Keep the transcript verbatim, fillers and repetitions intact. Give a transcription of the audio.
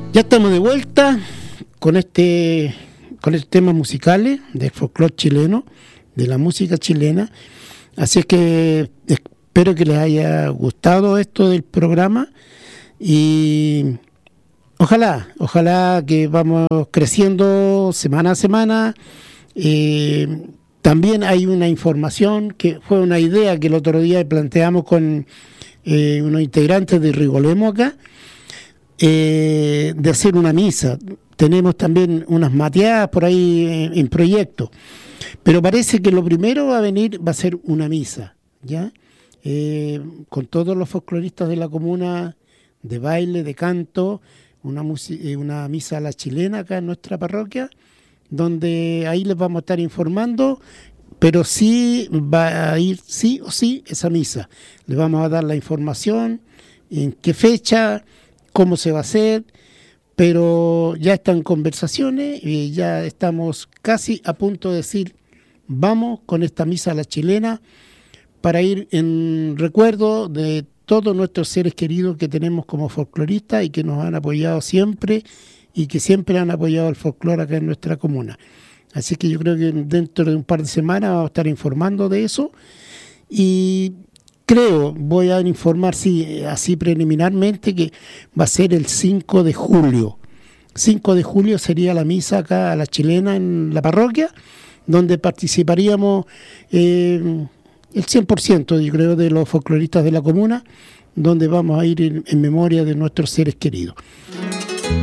Ya estamos de vuelta con este con estos temas musicales del folclore chileno, de la música chilena. Así es que espero que les haya gustado esto del programa y ojalá, ojalá que vamos creciendo semana a semana. Eh, también hay una información que fue una idea que el otro día planteamos con eh, unos integrantes de Rigolemo acá, eh, de hacer una misa. Tenemos también unas mateadas por ahí en, en proyecto, pero parece que lo primero va a venir, va a ser una misa, ¿ya? Eh, con todos los folcloristas de la comuna, de baile, de canto, una, una misa a la chilena acá en nuestra parroquia, donde ahí les vamos a estar informando, pero sí va a ir sí o sí esa misa. Les vamos a dar la información, en qué fecha, cómo se va a hacer, pero ya están conversaciones y ya estamos casi a punto de decir, vamos con esta misa a la chilena para ir en recuerdo de todos nuestros seres queridos que tenemos como folcloristas y que nos han apoyado siempre y que siempre han apoyado el folclore acá en nuestra comuna. Así que yo creo que dentro de un par de semanas vamos a estar informando de eso y creo, voy a informar sí, así preliminarmente, que va a ser el cinco de julio. cinco de julio sería la misa acá a la chilena en la parroquia, donde participaríamos eh, el cien por ciento, yo creo, de los folcloristas de la comuna, donde vamos a ir en, en memoria de nuestros seres queridos.